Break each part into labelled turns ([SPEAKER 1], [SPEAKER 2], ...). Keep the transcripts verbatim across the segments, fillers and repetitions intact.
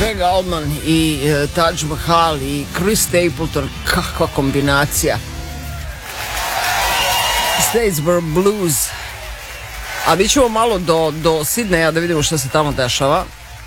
[SPEAKER 1] Greg Allman i e, Taj Mahal i Chris Stapleton, kakva kombinacija. Statesboro Blues. A mi ćemo malo do, do Sidneja da vidimo što se tamo dešava.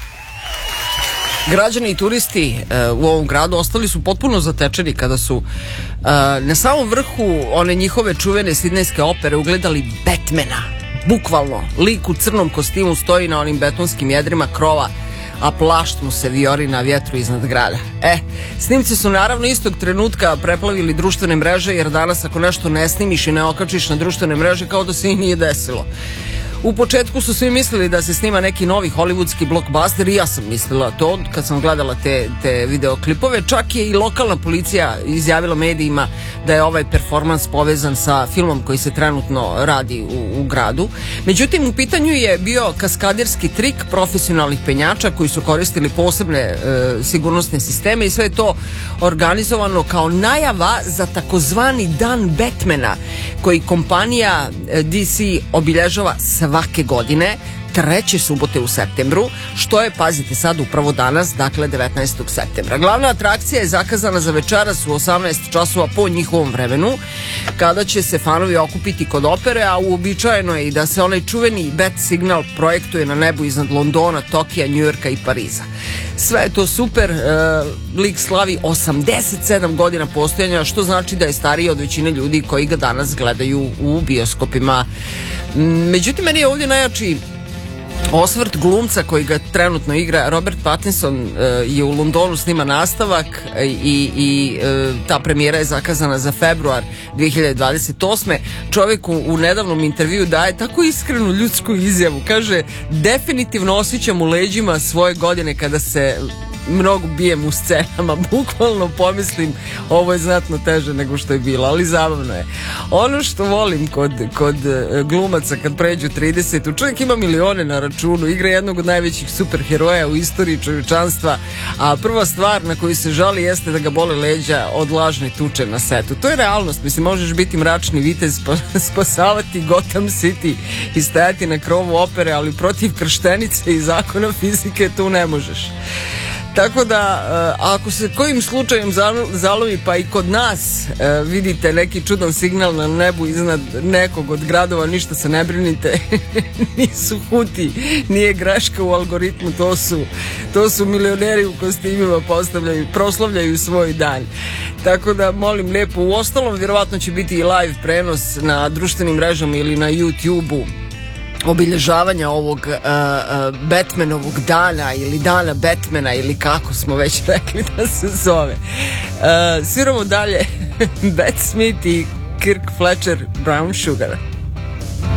[SPEAKER 1] Građani i turisti e, u ovom gradu ostali su potpuno zatečeni kada su e, na samom vrhu one njihove čuvene sidnejske opere ugledali Batmana. Bukvalno, lik u crnom kostimu stoji na onim betonskim jedrima krova, a plašt mu se vijori na vjetru iznad grada. E, snimci su naravno istog trenutka preplavili društvene mreže, jer danas ako nešto ne snimiš i ne okačiš na društvene mreže, kao da se i nije desilo. U početku su svi mislili da se snima neki novi hollywoodski blockbuster i ja sam mislila to kad sam gledala te, te videoklipove. Čak je i lokalna policija izjavila medijima da je ovaj performans povezan sa filmom koji se trenutno radi u, u gradu. Međutim, u pitanju je bio kaskaderski trik profesionalnih penjača koji su koristili posebne e, sigurnosne sisteme i sve je to organizovano kao najava za takozvani Dan Batmana koji kompanija D C obilježava svake godine treće subote u septembru, što je, pazite sad, upravo danas, dakle devetnaestog septembra. Glavna atrakcija je zakazana za večeras u osamnaest časova po njihovom vremenu, kada će se fanovi okupiti kod opere, a uobičajeno je i da se onaj čuveni bat signal projektuje na nebu iznad Londona, Tokija, Njujorka i Pariza. Sve je to super, e, lik slavi osamdeset sedam godina postojanja, što znači da je stariji od većine ljudi koji ga danas gledaju u bioskopima. Međutim, meni je ovdje najjači osvrt glumca koji ga trenutno igra. Robert Pattinson uh, je u Londonu, snima nastavak i, i uh, ta premijera je zakazana za februar dve hiljade dvadeset osme. Čovjek u, u nedavnom intervju daje tako iskrenu ljudsku izjavu. Kaže, definitivno osjećam u leđima svoje godine kada se mnogo bijem u scenama, bukvalno pomislim ovo je znatno teže nego što je bilo, ali zabavno je. Ono što volim kod, kod glumaca kad pređu trideset, čovjek ima milione na računu, igra jednog od najvećih superheroja u istoriji čovječanstva, a prva stvar na koju se žali jeste da ga bole leđa od lažne tuče na setu. To je realnost, mislim, možeš biti mračni vitez, spasavati Gotham City i stajati na krovu opere, ali protiv krštenice i zakona fizike tu ne možeš. Tako da, ako se kojim slučajem zalovi pa i kod nas vidite neki čudan signal na nebu iznad nekog od gradova, ništa se ne brinite, nisu Huti, nije greška u algoritmu, to su, to su milioneri u kostimima postavljaju, proslavljaju svoj dan. Tako da, molim lijepo, u ostalom vjerovatno će biti i live prenos na društvenim mrežama ili na YouTube-u obilježavanja ovog uh, uh, Batmanovog dana ili dana Batmana ili kako smo već rekli da se zove. Uh, sviramo dalje Bat Smith i Kirk Fletcher, Brown Sugar.